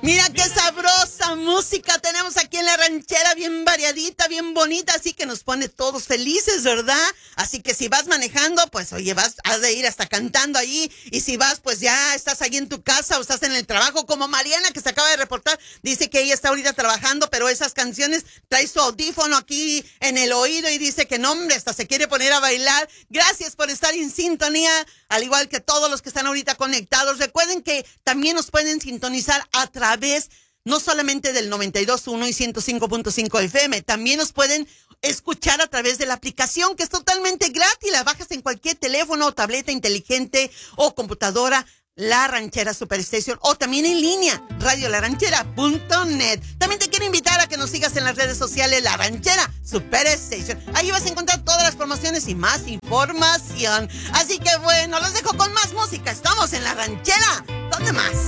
Mira qué sabrosa música tenemos aquí en La Ranchera, bien variadita, bien bonita, así que nos pone todos felices, ¿verdad? Así que si vas manejando, pues oye, has de ir hasta cantando ahí, y si vas, pues ya estás ahí en tu casa o estás en el trabajo, como Mariana, que se acaba de reportar, dice que ella está ahorita trabajando, pero esas canciones trae su audífono aquí en el oído y dice que no, hombre, hasta se quiere poner a bailar. Gracias por estar en sintonía, al igual que todos los que están ahorita conectados. Recuerden que también nos pueden sintonizar a través no solamente del 92.1 y 105.5 FM, también nos pueden escuchar a través de la aplicación, que es totalmente gratis. La bajas en cualquier teléfono o tableta inteligente o computadora, La Ranchera Superstation, o también en línea, radiolaranchera.net. También te quiero invitar a que nos sigas en las redes sociales, La Ranchera Superstation. Ahí vas a encontrar todas las promociones y más información. Así que bueno, los dejo con más música. Estamos en La Ranchera. ¿Dónde más?